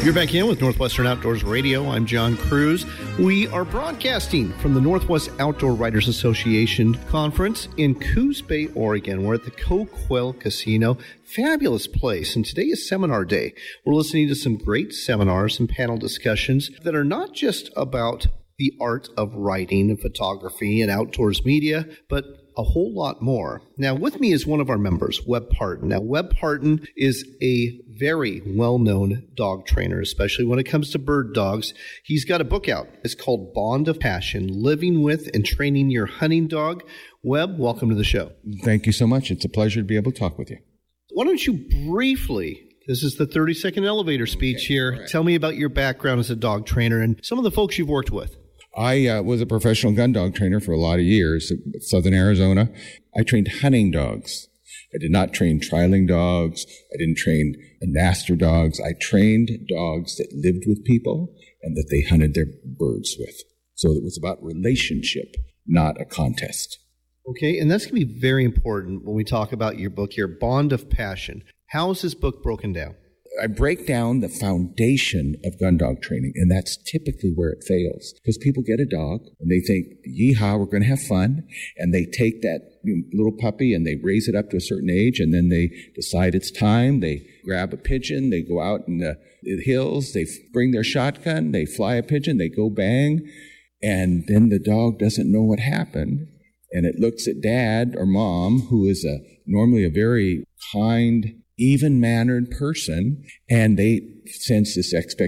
You're back in with Northwestern Outdoors Radio. I'm John Cruz. We are broadcasting from the Northwest Outdoor Writers Association Conference in Coos Bay, Oregon. We're at the Coquille Casino. Fabulous place. And today is seminar day. We're listening to some great seminars and panel discussions that are not just about the art of writing and photography and outdoors media, but a whole lot more. Now, with me is one of our members, Webb Parton. Now, Webb Parton is a very well-known dog trainer, especially when it comes to bird dogs. He's got a book out. It's called Bond of Passion, Living with and Training Your Hunting Dog. Webb, welcome to the show. Thank you so much. It's a pleasure to be able to talk with you. Why don't you briefly, this is the 30-second elevator speech here, right. Tell me about your background as a dog trainer and some of the folks you've worked with. I was a professional gun dog trainer for a lot of years in southern Arizona. I trained hunting dogs. I did not train trialing dogs. I didn't train master dogs. I trained dogs that lived with people and that they hunted their birds with. So it was about relationship, not a contest. Okay, and that's going to be very important when we talk about your book here, Bond of Passion. How is this book broken down? I break down the foundation of gun dog training, and that's typically where it fails. Because people get a dog, and they think, yeehaw, we're going to have fun, and they take that little puppy and they raise it up to a certain age, and then they decide it's time. They grab a pigeon, they go out in the hills, they bring their shotgun, they fly a pigeon, they go bang, and then the dog doesn't know what happened, and it looks at dad or mom, who is normally a very kind, even-mannered person, and they sense this expectation